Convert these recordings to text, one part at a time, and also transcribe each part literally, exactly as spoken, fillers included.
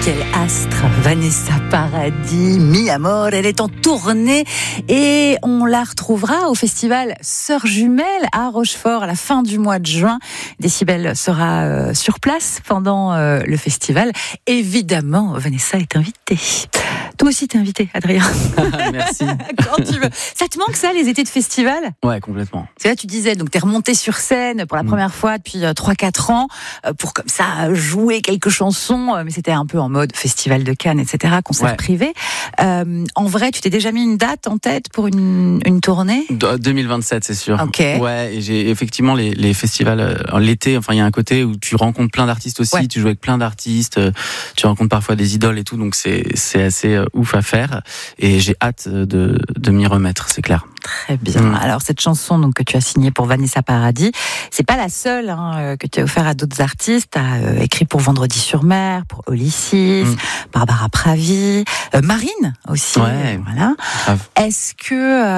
quel astre, Vanessa Paradis, Mi Amor, elle est en tournée et on la retrouvera au festival Sœurs Jumelles à Rochefort à la fin du mois de juin. Décibel sera euh, sur place pendant euh, le festival. Évidemment, Vanessa est invitée. Toi aussi t'es invité, Adrien. Merci. Quand tu veux. Ça te manque ça, les étés de festival ? Ouais, complètement. C'est là tu disais, donc t'es remonté sur scène pour la mmh. première fois depuis euh, trois quatre ans, euh, pour comme ça jouer quelques chansons, euh, mais c'était un peu en mode festival de Cannes, et cetera, concert ouais. privé. Euh, en vrai, tu t'es déjà mis une date en tête pour une, une tournée ? deux mille vingt-sept, c'est sûr. Ok. Ouais, et j'ai effectivement les, les festivals, euh, l'été, enfin il y a un côté où tu rencontres plein d'artistes aussi, ouais. tu joues avec plein d'artistes, euh, tu rencontres parfois des idoles et tout, donc c'est, c'est assez euh, ouf à faire, et j'ai hâte de, de m'y remettre, c'est clair. Très bien. Mmh. Alors cette chanson donc que tu as signée pour Vanessa Paradis, c'est pas la seule hein, que tu as offert à d'autres artistes. Tu as euh, écrit pour Vendredi sur Mer, pour Olysses, mmh. Barbara Pravi, euh, Marine aussi. Ouais. Euh, voilà. Grave. Est-ce que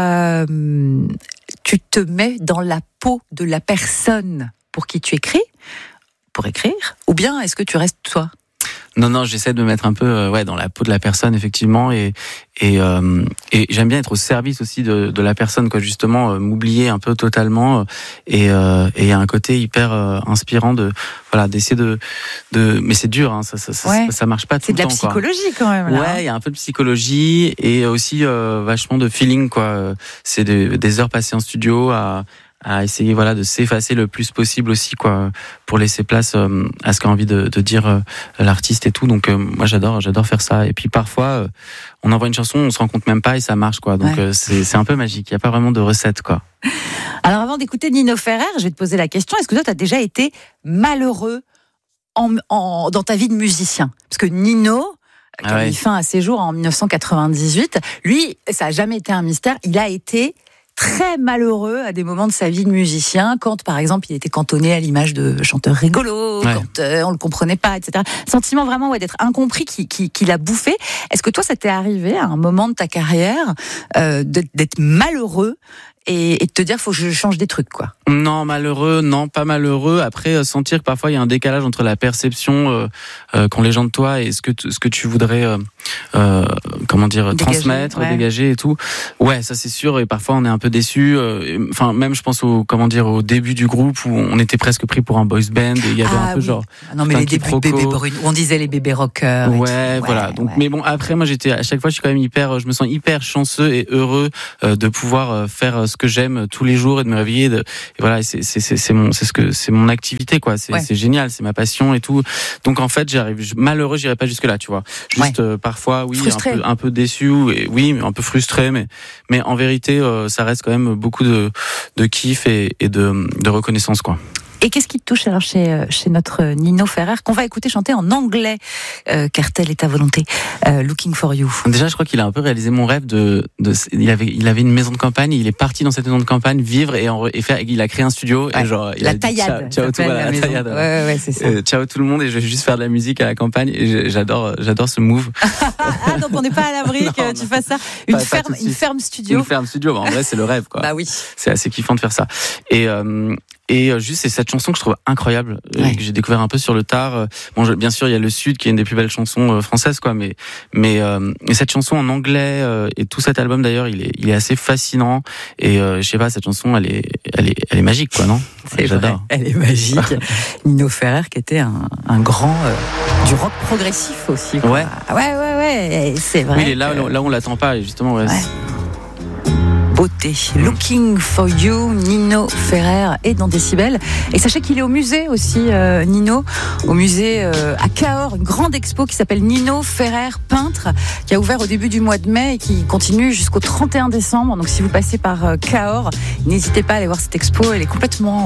euh, tu te mets dans la peau de la personne pour qui tu écris, pour écrire, ou bien est-ce que tu restes toi ? Non, non, j'essaie de me mettre un peu euh, ouais, dans la peau de la personne, effectivement, et, et, euh, et j'aime bien être au service aussi de, de la personne, quoi, justement, euh, m'oublier un peu totalement, euh, et euh, et il y a un côté hyper euh, inspirant de, voilà, d'essayer de, de, mais c'est dur, hein, ça, ça, ça, ouais. ça, ça marche pas tout c'est le temps. C'est de la psychologie, quoi. Quand même, là. Ouais, il y a un peu de psychologie, et aussi euh, vachement de feeling, quoi. C'est de, des heures passées en studio à, à essayer voilà de s'effacer le plus possible aussi quoi pour laisser place euh, à ce qu'a envie de, de dire euh, l'artiste et tout, donc euh, moi j'adore j'adore faire ça, et puis parfois euh, on envoie une chanson, on se rend compte même pas et ça marche quoi, donc ouais. euh, c'est c'est un peu magique, il y a pas vraiment de recette quoi. Alors avant d'écouter Nino Ferrer, je vais te poser la question, est-ce que toi tu as déjà été malheureux en, en dans ta vie de musicien, parce que Nino qui a ah ouais. mis fin à ses jours en dix-neuf cent quatre-vingt-dix-huit, lui ça a jamais été un mystère, il a été très malheureux à des moments de sa vie de musicien, quand par exemple il était cantonné à l'image de chanteur rigolo, ouais. quand euh, on le comprenait pas, et cetera. Sentiment vraiment ouais, d'être incompris qui, qui, qui l'a bouffé. Est-ce que toi ça t'est arrivé à un moment de ta carrière euh, d'être, d'être malheureux et, et de te dire faut que je change des trucs quoi? Non, malheureux, non, pas malheureux. Après, euh, sentir que parfois il y a un décalage entre la perception euh, euh, qu'ont les gens de toi et ce que t- ce que tu voudrais euh, euh, comment dire dégager, transmettre, ouais. dégager et tout. Ouais, ça c'est sûr. Et parfois on est un peu déçu. Enfin, euh, même je pense au comment dire au début du groupe où on était presque pris pour un boys band et il y avait ah, un peu oui. genre. Non mais les débuts de Bébé Brune, où on disait les bébés rockers. Ouais, ouais, voilà. Donc, ouais. mais bon, après moi j'étais à chaque fois je suis quand même hyper, je me sens hyper chanceux et heureux euh, de pouvoir euh, faire ce que j'aime tous les jours et de me réveiller. De, et voilà, et c'est, c'est, c'est, c'est mon, c'est ce que, c'est mon activité, quoi. C'est, ouais. c'est génial, c'est ma passion et tout. Donc en fait, j'arrive, malheureux, j'irai pas jusque là, tu vois. Juste ouais. euh, parfois, oui, un peu, un peu déçu, et oui, un peu frustré, mais, mais en vérité, euh, ça reste quand même beaucoup de, de kiff et, et de, de reconnaissance, quoi. Et qu'est-ce qui te touche alors chez, chez notre Nino Ferrer, qu'on va écouter chanter en anglais, euh, car telle est ta volonté, euh, Looking for You. Déjà, je crois qu'il a un peu réalisé mon rêve de, de il avait, il avait une maison de campagne, il est parti dans cette maison de campagne vivre et, en, et faire, il a créé un studio ouais. et genre, il la a taillade. Dit, ciao, ciao tout, voilà, la, la taillade. Ouais, ouais, ouais, c'est ça. Euh, ciao tout le monde et je vais juste faire de la musique à la campagne et j'adore, j'adore ce move. Ah, donc on n'est pas à l'abri que non, tu non. fasses ça. Une pas, ferme, pas une ferme studio. Une ferme studio, bah, en vrai, c'est le rêve, quoi. Bah oui. C'est assez kiffant de faire ça. Et, euh, Et juste, c'est cette chanson que je trouve incroyable, ouais. que j'ai découvert un peu sur le tard. Bon, je, bien sûr, il y a Le Sud qui est une des plus belles chansons euh, françaises, quoi. Mais, mais euh, cette chanson en anglais euh, et tout cet album d'ailleurs, il est, il est assez fascinant. Et euh, je sais pas, cette chanson, elle est, elle est, elle est magique, quoi, non? C'est J'adore. Vrai, elle est magique. Nino Ferrer, qui était un, un grand euh, du rock progressif aussi. Quoi. Ouais. Ouais, ouais, ouais. C'est vrai. Oui, et là, que... là, on l'attend pas, justement. Ouais. ouais. Beauté. Looking for You, Nino Ferrer est dans Décibel. Et sachez qu'il est au musée aussi, euh, Nino, au musée euh, à Cahors, une grande expo qui s'appelle Nino Ferrer peintre, qui a ouvert au début du mois de mai et qui continue jusqu'au trente et un décembre. Donc si vous passez par euh, Cahors, n'hésitez pas à aller voir cette expo, elle est complètement